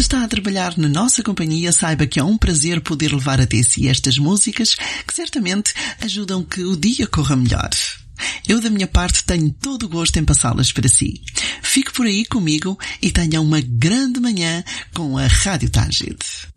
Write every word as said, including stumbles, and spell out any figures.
está a trabalhar na nossa companhia, saiba que é um prazer poder levar até si estas músicas que certamente ajudam que o dia corra melhor. Eu, da minha parte, tenho todo o gosto em passá-las para si. Fique por aí comigo e tenha uma grande manhã com a Rádio Tángide.